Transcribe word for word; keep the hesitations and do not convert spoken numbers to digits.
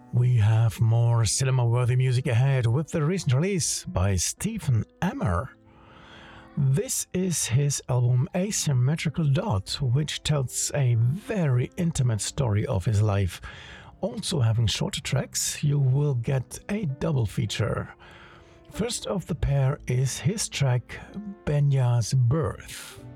We have more cinema-worthy music ahead with the recent release by Stephen Amell. This is his album Asymmetrical Dot, which tells a very intimate story of his life. Also having shorter tracks, you will get a double feature. First of the pair is his track Benya's Birth.